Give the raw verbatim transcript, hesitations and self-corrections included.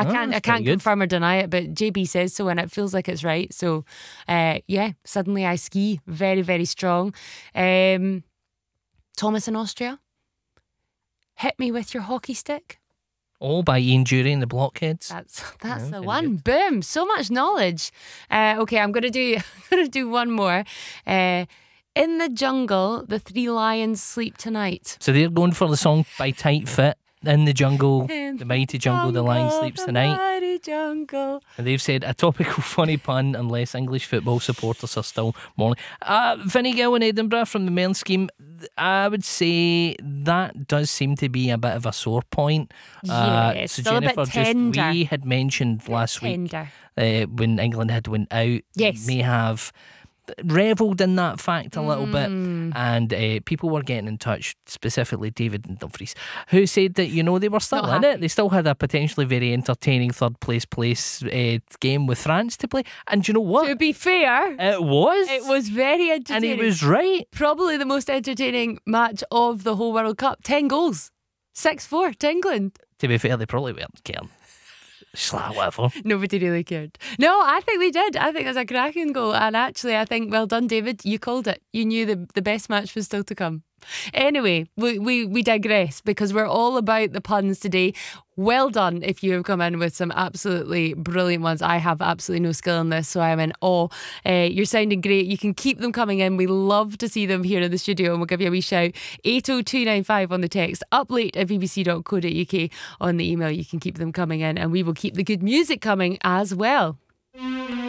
I Oh, can't I that's can't pretty good. confirm or deny it, but J B says so and it feels like it's right. So uh, yeah, Suddenly I Ski, very, very strong. Um, Thomas in Austria, Hit Me With Your Hockey Stick. All by Ian Dury and the Blockheads. That's that's Yeah, the very one. good. Boom! So much knowledge. Uh, okay, I'm gonna do. I'm gonna do one more. Uh, in the jungle, the three lions sleep tonight. So they're going for the song by Tight Fit. In the jungle, In the mighty jungle, the lion sleeps the tonight. mighty jungle. And they've said a topical funny pun unless English football supporters are still mourning. Uh, Vinnie Gill in Edinburgh from the Mearn scheme. I would say that does seem to be a bit of a sore point. Yeah, Uh, it's so still a bit Jennifer, just tender. we had mentioned last week Tender. uh, when England had went out, Yes. may have revelled in that fact a little bit, Mm. and uh, people were getting in touch, specifically David and Dumfries, who said that, you know, they were still Not in happy. it. They still had a potentially very entertaining third place place uh, game with France to play, and do you know what? To be fair, It was. it was very and entertaining. he was right. Probably the most entertaining match of the whole World Cup. Ten goals. six four to England. To be fair, they probably weren't caring. Slah, whatever. Nobody really cared. No, I think they did. I think it was a cracking goal. And actually, I think, well done, David. You called it. You knew the, the best match was still to come. Anyway, we, we, we digress because we're all about the puns today. Well done if you have come in with some absolutely brilliant ones. I have absolutely no skill in this, so I am in awe. Uh, you're sounding great. You can keep them coming in. We love to see them here in the studio, and we'll give you a wee shout. eight oh two nine five on the text, up late at b b c dot co dot u k on the email. You can keep them coming in, and we will keep the good music coming as well.